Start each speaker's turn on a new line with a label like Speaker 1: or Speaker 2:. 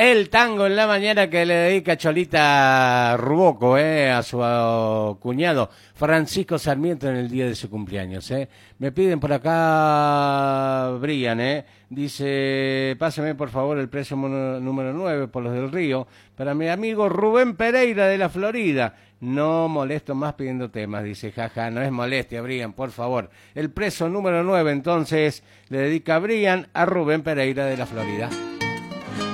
Speaker 1: El tango en la mañana que le dedica Cholita Ruboco, a su cuñado Francisco Sarmiento en el día de su cumpleaños, Me piden por acá, Brian, dice, pásame por favor el precio número 9 por los del Río, para mi amigo Rubén Pereira de la Florida. No molesto más pidiendo temas, dice, jaja, no es molestia, Brian, por favor. El precio número 9, entonces, le dedica Brian a Rubén Pereira de la Florida.